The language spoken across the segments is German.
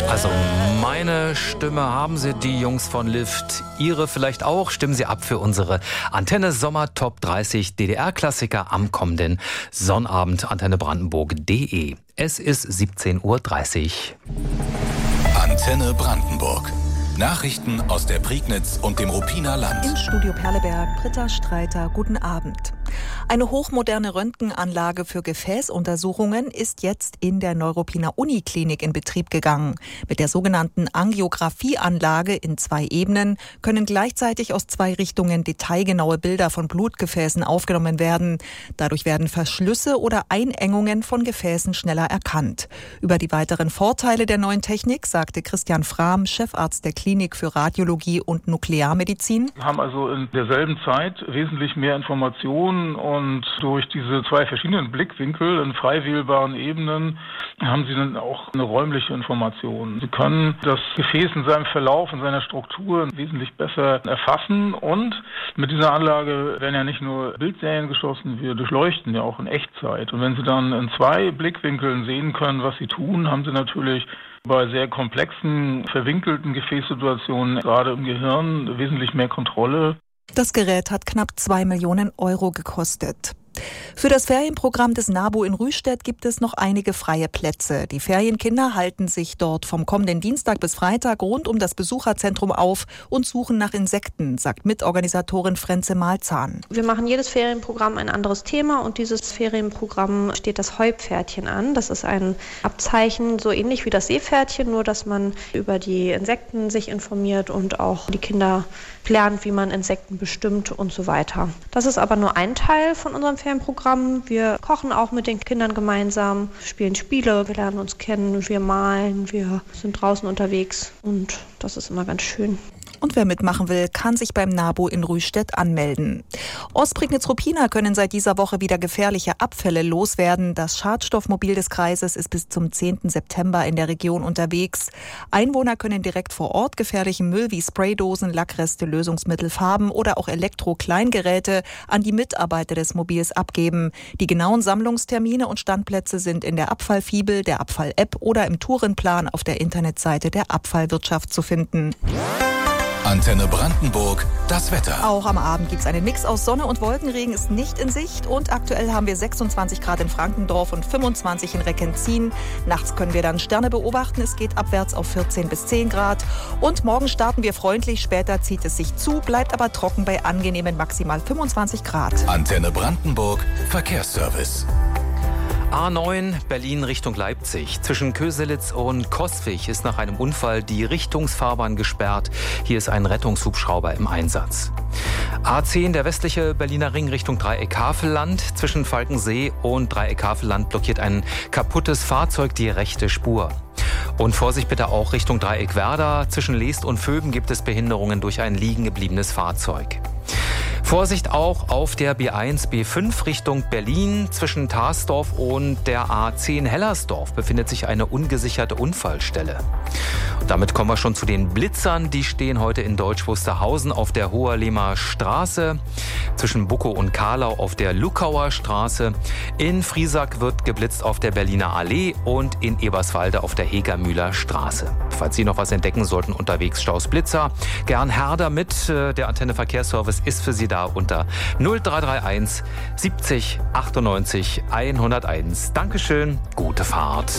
Also meine Stimme haben Sie, die Jungs von Lift. Ihre vielleicht auch. Stimmen Sie ab für unsere Antenne Sommer Top 30 DDR-Klassiker am kommenden Sonnabend. antennebrandenburg.de. Es ist 17:30 Uhr. Antenne Brandenburg. Nachrichten aus der Prignitz und dem Ruppiner Land. Im Studio Perleberg, Britta Streiter, guten Abend. Eine hochmoderne Röntgenanlage für Gefäßuntersuchungen ist jetzt in der Neuruppiner Uniklinik in Betrieb gegangen. Mit der sogenannten Angiografieanlage in 2 Ebenen können gleichzeitig aus 2 Richtungen detailgenaue Bilder von Blutgefäßen aufgenommen werden. Dadurch werden Verschlüsse oder Einengungen von Gefäßen schneller erkannt. Über die weiteren Vorteile der neuen Technik sagte Christian Frahm, Chefarzt der Klinik für Radiologie und Nuklearmedizin. Wir haben also in derselben Zeit wesentlich mehr Informationen und durch diese 2 verschiedenen Blickwinkel in frei wählbaren Ebenen haben Sie dann auch eine räumliche Information. Sie können das Gefäß in seinem Verlauf, in seiner Struktur wesentlich besser erfassen und mit dieser Anlage werden ja nicht nur Bildserien geschossen, wir durchleuchten ja auch in Echtzeit. Und wenn Sie dann in 2 Blickwinkeln sehen können, was Sie tun, haben Sie natürlich bei sehr komplexen, verwinkelten Gefäßsituationen, gerade im Gehirn, wesentlich mehr Kontrolle. Das Gerät hat knapp 2 Millionen Euro gekostet. Für das Ferienprogramm des NABU in Rüstedt gibt es noch einige freie Plätze. Die Ferienkinder halten sich dort vom kommenden Dienstag bis Freitag rund um das Besucherzentrum auf und suchen nach Insekten, sagt Mitorganisatorin Frenze Malzahn. Wir machen jedes Ferienprogramm ein anderes Thema und dieses Ferienprogramm steht das Heupferdchen an. Das ist ein Abzeichen, so ähnlich wie das Seepferdchen, nur dass man über die Insekten sich informiert und auch die Kinder lernt, wie man Insekten bestimmt und so weiter. Das ist aber nur ein Teil von unserem Ferienprogramm. Wir kochen auch mit den Kindern gemeinsam, spielen Spiele, wir lernen uns kennen, wir malen, wir sind draußen unterwegs und das ist immer ganz schön. Und wer mitmachen will, kann sich beim NABU in Rüstedt anmelden. Ostprignitz-Ruppiner können seit dieser Woche wieder gefährliche Abfälle loswerden. Das Schadstoffmobil des Kreises ist bis zum 10. September in der Region unterwegs. Einwohner können direkt vor Ort gefährlichen Müll wie Spraydosen, Lackreste, Lösungsmittel, Farben oder auch Elektro-Kleingeräte an die Mitarbeiter des Mobils abgeben. Die genauen Sammlungstermine und Standplätze sind in der Abfallfibel, der Abfall-App oder im Tourenplan auf der Internetseite der Abfallwirtschaft zu finden. Antenne Brandenburg, das Wetter. Auch am Abend gibt es einen Mix aus Sonne und Wolkenregen, ist nicht in Sicht. Und aktuell haben wir 26 Grad in Frankendorf und 25 in Reckenzien. Nachts können wir dann Sterne beobachten. Es geht abwärts auf 14 bis 10 Grad. Und morgen starten wir freundlich. Später zieht es sich zu, bleibt aber trocken bei angenehmen maximal 25 Grad. Antenne Brandenburg, Verkehrsservice. A9 Berlin Richtung Leipzig. Zwischen Köselitz und Coswig ist nach einem Unfall die Richtungsfahrbahn gesperrt. Hier ist ein Rettungshubschrauber im Einsatz. A10 der westliche Berliner Ring Richtung Dreieck-Havelland. Zwischen Falkensee und Dreieck-Havelland blockiert ein kaputtes Fahrzeug die rechte Spur. Und Vorsicht bitte auch Richtung Dreieck-Werder. Zwischen Leest und Vöben gibt es Behinderungen durch ein liegen gebliebenes Fahrzeug. Vorsicht auch auf der B1, B5 Richtung Berlin. Zwischen Tarsdorf und der A10 Hellersdorf befindet sich eine ungesicherte Unfallstelle. Und damit kommen wir schon zu den Blitzern. Die stehen heute in Deutsch Wusterhausen auf der Hoherlehmer Straße. Zwischen Buckow und Karlau auf der Luckauer Straße. In Friesack wird geblitzt auf der Berliner Allee und in Eberswalde auf der Hegermühler Straße. Falls Sie noch was entdecken sollten unterwegs, Staus Blitzer, gern Herder mit. Der Antenne Verkehrsservice ist für Sie da unter 0331 70 98 101. Dankeschön, gute Fahrt.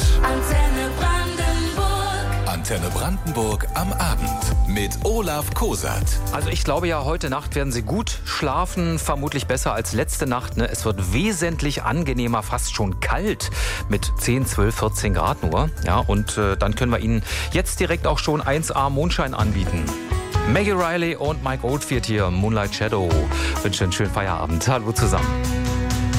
Antenne Brandenburg am Abend mit Olaf Kosat. Also ich glaube ja, heute Nacht werden Sie gut schlafen, vermutlich besser als letzte Nacht. Ne? Es wird wesentlich angenehmer, fast schon kalt mit 10, 12, 14 Grad nur. Ja, und dann können wir Ihnen jetzt direkt auch schon 1A Mondschein anbieten. Maggie Riley und Mike Oldfield hier, Moonlight Shadow. Wünsche einen schönen Feierabend. Hallo zusammen.